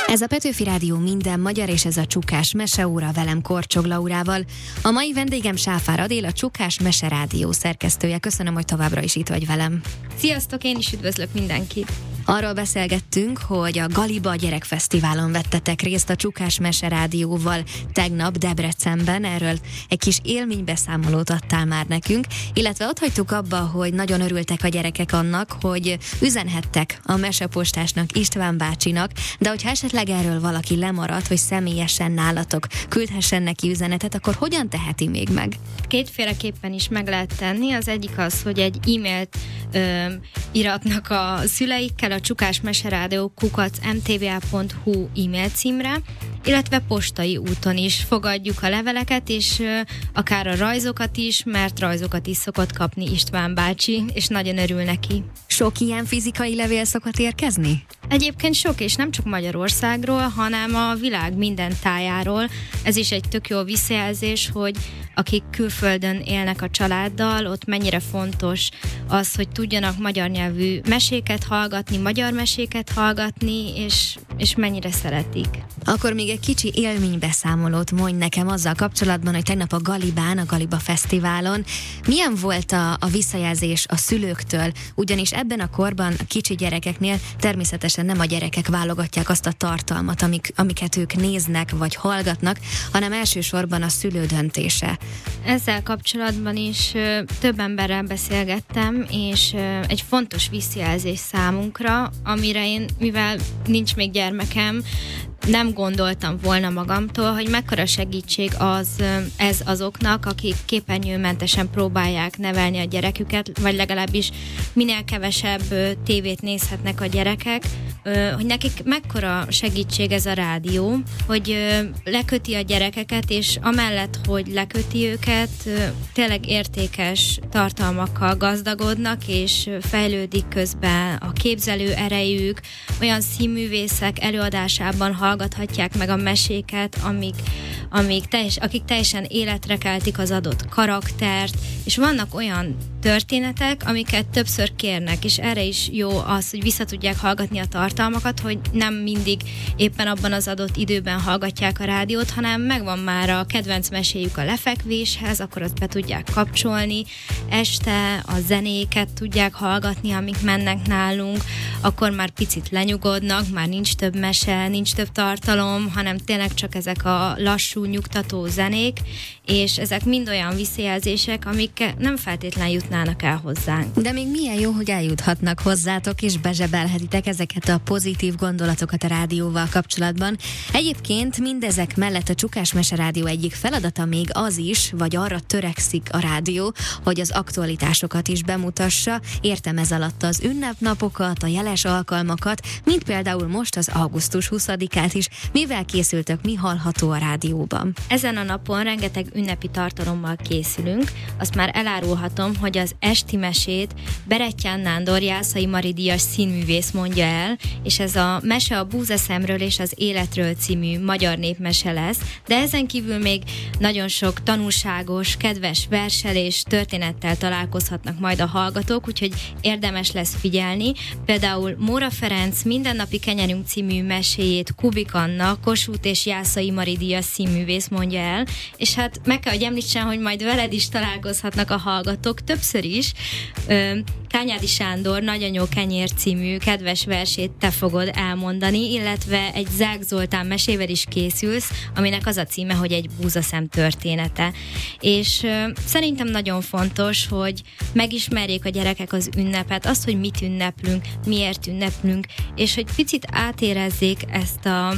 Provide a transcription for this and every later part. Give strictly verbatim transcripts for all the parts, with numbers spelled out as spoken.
Ez a Petőfi Rádió minden magyar, és ez a Csukás Meseóra velem Korcsog Laurával. A mai vendégem Sáfár Adél, a Csukás Mese Rádió szerkesztője. Köszönöm, hogy továbbra is itt vagy velem. Sziasztok, én is üdvözlök mindenkit. Arról beszélgettünk, hogy a Galiba gyerekfesztiválon vettetek részt a Csukás Mese Rádióval tegnap Debrecenben. Erről egy kis élménybeszámolót adtál már nekünk, illetve ott hagytuk abba, hogy nagyon örültek a gyerekek annak, hogy üzenhettek a mesepostásnak, István bácsinak, de hogyha esetleg erről valaki lemaradt, hogy személyesen nálatok küldhessen neki üzenetet, akkor hogyan teheti még meg? Kétféleképpen is meg lehet tenni. Az egyik az, hogy egy e-mailt ö, iratnak a szüleikkel a Csukás Mese Rádió kukac em té vé á pont hú e-mail címre, illetve postai úton is fogadjuk a leveleket, és ö, akár a rajzokat is, mert rajzokat is szokott kapni István bácsi, és nagyon örül neki. Sok ilyen fizikai levél szokott érkezni? Egyébként sok, és nem csak Magyarországról, hanem a világ minden tájáról. Ez is egy tök jó visszajelzés, hogy akik külföldön élnek a családdal, ott mennyire fontos az, hogy tudjanak magyar nyelvű meséket hallgatni, magyar meséket hallgatni, és, és mennyire szeretik. Akkor még egy kicsi élménybeszámolót mondj nekem azzal kapcsolatban, hogy tegnap a Galibán, a Galiba Fesztiválon milyen volt a, a visszajelzés a szülőktől, ugyanis ebben a korban a kicsi gyerekeknél természetesen nem a gyerekek válogatják azt a tartalmat, amik, amiket ők néznek vagy hallgatnak, hanem elsősorban a szülő döntése. Ezzel kapcsolatban is ö, több emberrel beszélgettem, és ö, egy fontos visszajelzés számunkra, amire én, mivel nincs még gyermekem, nem gondoltam volna magamtól, hogy mekkora segítség az ez azoknak, akik képernyőmentesen próbálják nevelni a gyereküket, vagy legalábbis minél kevesebb tévét nézhetnek a gyerekek, hogy nekik mekkora segítség ez a rádió, hogy leköti a gyerekeket, és amellett, hogy leköti őket, tényleg értékes tartalmakkal gazdagodnak, és fejlődik közben a képzelő erejük, olyan színművészek előadásában hallgathatják meg a meséket, amik, amik teljes, akik teljesen életre keltik az adott karaktert, és vannak olyan történetek, amiket többször kérnek, és erre is jó az, hogy vissza tudják hallgatni a tartalmakat, hogy nem mindig éppen abban az adott időben hallgatják a rádiót, hanem megvan már a kedvenc meséjük a lefekvéshez, akkor azt be tudják kapcsolni, este a zenéket tudják hallgatni, amik mennek nálunk, akkor már picit lenyugodnak, már nincs több mese, nincs több tartalom, hanem tényleg csak ezek a lassú, nyugtató zenék, és ezek mind olyan visszajelzések, amik nem feltétlenül jutnának el hozzánk. De még milyen jó, hogy eljuthatnak hozzátok, és bezsebelhetitek ezeket a pozitív gondolatokat a rádióval kapcsolatban. Egyébként mindezek mellett a Csukás Mese Rádió egyik feladata még az is, vagy arra törekszik a rádió, hogy az aktualitásokat is bemutassa. Értem ez alatt az ünnepnapokat, a jeles alkalmakat, mint például most az augusztus huszadikát is. Mivel készültök, mi hallható a rádióban? Ezen a napon rengeteg ünnepi tartalommal készülünk. Azt már elárulhatom, hogy az esti mesét Berettyán Nándor Jászai Mari díjas színművész mondja el, és ez a mese a búzaszemről és az életről című magyar népmese lesz, de ezen kívül még nagyon sok tanulságos, kedves verssel és történettel találkozhatnak majd a hallgatók, úgyhogy érdemes lesz figyelni. Például Móra Ferenc Mindennapi kenyerünk című meséjét Kubik Anna, Kossuth és Jászai Mari díjas színművész mondja el, és hát meg kell, hogy említsen, hogy majd veled is találkozhatnak a hallgatók többször is. Tányádi Sándor Nagyanyó kenyér című kedves versét te fogod elmondani, illetve egy Zák Zoltán mesével is készülsz, aminek az a címe, hogy egy búzaszem története. És uh, szerintem nagyon fontos, hogy megismerjék a gyerekek az ünnepet, azt, hogy mit ünneplünk, miért ünneplünk, és hogy picit átérezzék ezt a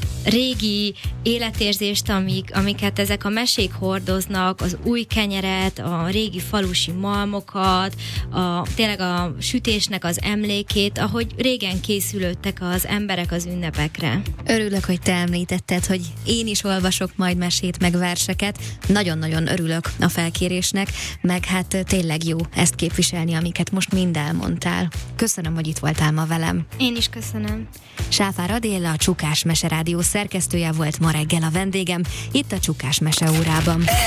régi életérzést, amik, amiket ezek a mesék hordoznak, az új kenyeret, a régi falusi malmokat, a, tényleg a sütésnek az emlékét, ahogy régen készülődtek az emberek az ünnepekre. Örülök, hogy te említetted, hogy én is olvasok majd mesét, meg verseket. Nagyon-nagyon örülök a felkérésnek, meg hát tényleg jó ezt képviselni, amiket most mind elmondtál. Köszönöm, hogy itt voltál ma velem. Én is köszönöm. Sáfár Adél, a Csukás Mese Rádió szerkesztője volt ma reggel a vendégem, itt a Csukás Mese órában.